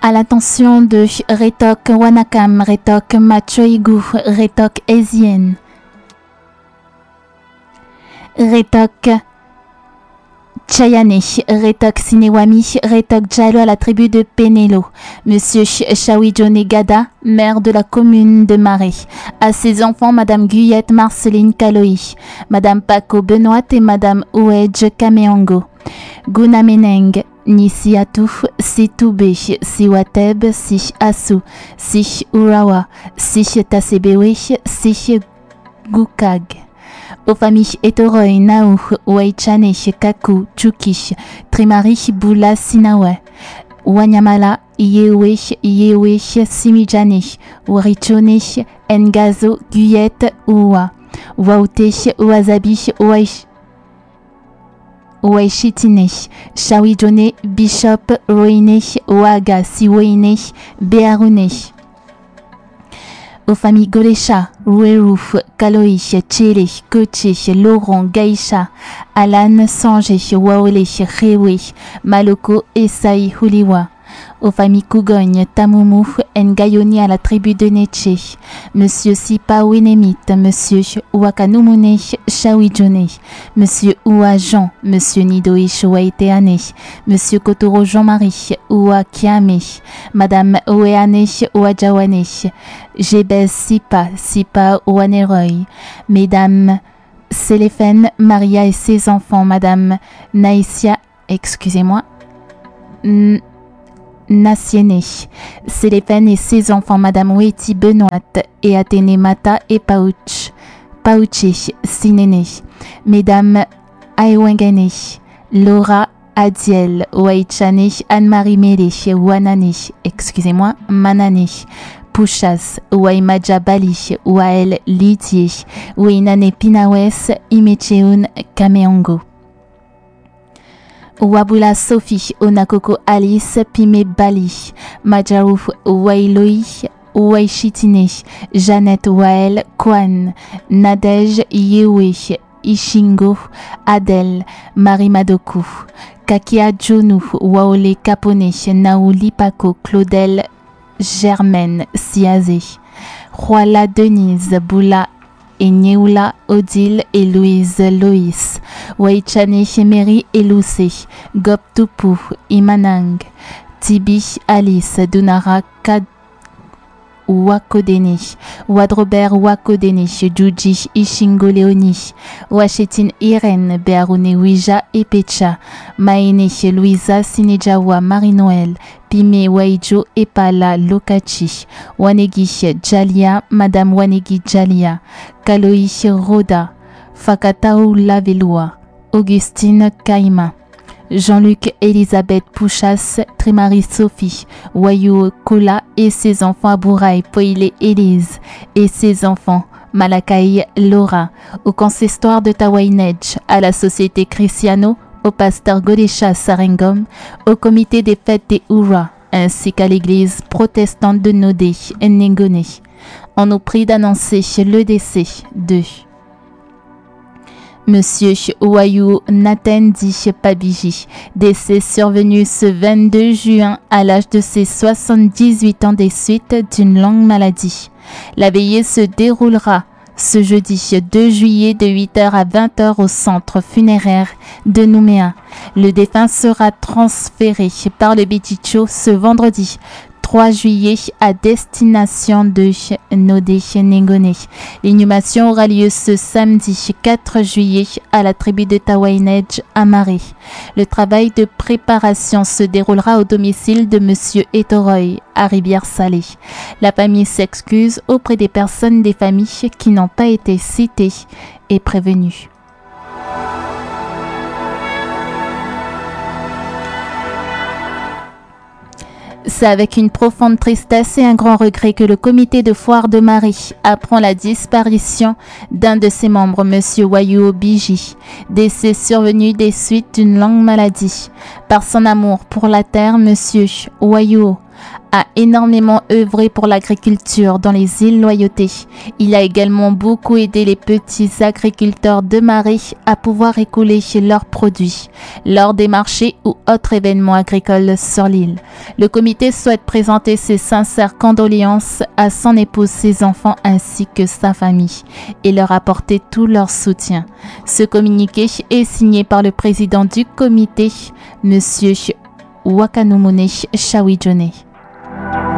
À l'attention de Retok Wanakam, Retok Machoigu, Retok Ezien, Retok Chayane, Retok Sinewami, Retok Jalo à la tribu de Penelo, Monsieur Shawijone Gada, maire de la commune de Marais, à ses enfants Madame Guyette Marceline Kaloï, Madame Paco Benoît et Madame Ouedj Kameongo, Gunameneng, Nisi Atu, Si Toubé, Si Wateb, Si Asu, Si Urawa, Si Tasebewe, Si Gukag. Aux familles Etoroi, Naou, Waichane, Kaku, Chuki, Trimari, Bula, Sinawe, Wanyamala, Yewe, Simijane, Warichone, Ngazo, Guyette, Uwa, Waute, Wasabi, Waishitine, Shawijone, Bishop, Roine, Waga, Siwene, Bearune. Aux familles Golesha, Rueru, Kaloi, Chile, Koche, Laurent, Gaïcha, Alan, Sange, Waole, Rewe, Maloko, Esai, Huliwa. Aux familles Kougogne, Tamumu, Ngayoni à la tribu de Neche, Monsieur Sipa Winemit, Monsieur Wakanumune, Shawijone, Monsieur Ouajan, Monsieur Nidoish Waiteane, Monsieur Kotoro Jean-Marie, Ouakiame, Madame Oeane, Ouajawane, Jebez Sipa Ouaneroy, Mesdames Séléphène, Maria et ses enfants, Madame Naïsia, excusez-moi, Nassiene, Séléphène et ses enfants, Madame Weti Benoît et Athénée Mata et Pauche, Sinene, Mesdames Aewengane, Laura Adiel, Waichane, Anne-Marie Mélé, Wanane, excusez-moi, Manane, Pouchas, Waimaja Bali, Wael Lidier, Wainane Pinawes, Imecheun Kameongo. Wabula Sophie, Onakoko Alice, Pime Bali, Majarouf Wailoi, Waishitine, Jeannette Wael, Kwan, Nadej Yewe, Ishingo, Adel, Marie Madoku, Kakia Jonu, Waole Capone, Naouli Paco, Claudel, Germaine, Siazé, Roila Denise, Boula et Nieula, Odile et Louise Loïs, Waichane Mary et Lucé, Gop Tupu, Imanang, Tibi Alice, Dunara Kad Wakodene, Wadrobert Wakodene, Juji Ishingo Leoni, Wachetin Irene, Bearune Ouija et Pecha, Maene Louisa Sinejawa, Marie-Noël, Pime Waijo et Pala Lokachi, Wanegi Jalia, Madame Wanegi Jalia, Kaloi Roda, Fakatao Lavelua, Augustine Kaima, Jean-Luc Elisabeth Pouchas, Trimari Sophie, Wayou Kola et ses enfants Abouraï Poile Élise et ses enfants Malakai Laura, au consistoire de Tawainej, à la société Cristiano, au pasteur Godesha Sarengom, au comité des fêtes des Oura, ainsi qu'à l'église protestante de Nodé, Nengone. On nous prie d'annoncer le décès de Monsieur Ouayou Natendi Pabiji, décès survenu ce 22 juin à l'âge de ses 78 ans des suites d'une longue maladie. La veillée se déroulera ce jeudi 2 juillet de 8h à 20h au centre funéraire de Nouméa. Le défunt sera transféré par le Biticho ce vendredi 3 juillet à destination de Nodé Nengone. L'inhumation aura lieu ce samedi 4 juillet à la tribu de Tawainej à Marais. Le travail de préparation se déroulera au domicile de Monsieur Etoroy à Rivière-Salée. La famille s'excuse auprès des personnes des familles qui n'ont pas été citées et prévenues. C'est avec une profonde tristesse et un grand regret que le comité de foire de Marie apprend la disparition d'un de ses membres, Monsieur Wayou Biji, décès survenu des suites d'une longue maladie. Par son amour pour la terre, Monsieur Wayou a énormément œuvré pour l'agriculture dans les îles Loyauté. Il a également beaucoup aidé les petits agriculteurs de marée à pouvoir écouler leurs produits lors des marchés ou autres événements agricoles sur l'île. Le comité souhaite présenter ses sincères condoléances à son épouse, ses enfants ainsi que sa famille et leur apporter tout leur soutien. Ce communiqué est signé par le président du comité, Monsieur Wakanumone Shawijone.